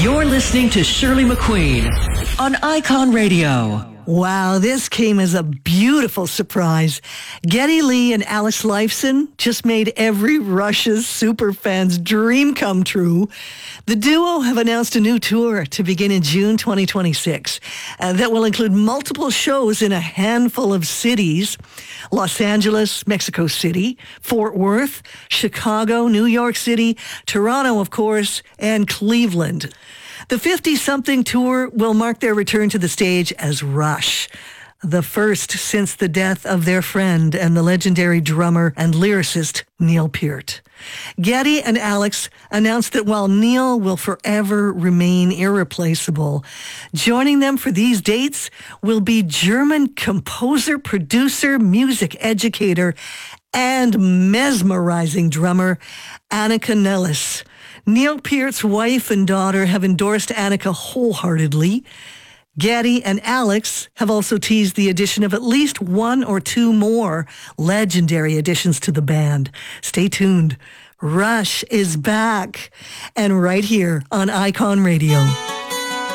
You're listening to Shirley McQueen on Icon Radio. Wow, this came as a beautiful surprise. Geddy Lee and Alex Lifeson just made every Rush's superfan's dream come true. The duo have announced a new tour to begin in June 2026 that will include multiple shows in a handful of cities: Los Angeles, Mexico City, Fort Worth, Chicago, New York City, Toronto, of course, and Cleveland. The 50-something tour will mark their return to the stage as Rush, the first since the death of their friend and the legendary drummer and lyricist Neil Peart. Geddy and Alex announced that while Neil will forever remain irreplaceable, joining them for these dates will be German composer, producer, music educator, and mesmerizing drummer Annika Nellis. Neil Peart's wife and daughter have endorsed Annika wholeheartedly. Geddy and Alex have also teased the addition of at least one or two more legendary additions to the band. Stay tuned. Rush is back, and right here on Icon Radio.